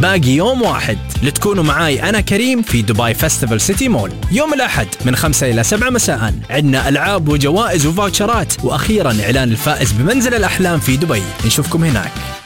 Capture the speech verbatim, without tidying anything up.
باقي يوم واحد لتكونوا معاي أنا كريم في دبي فيستيفال سيتي مول يوم الأحد من خمسة إلى سبعة مساء. عندنا ألعاب وجوائز وفاوتشرات، وأخيرا إعلان الفائز بمنزل الأحلام في دبي. نشوفكم هناك.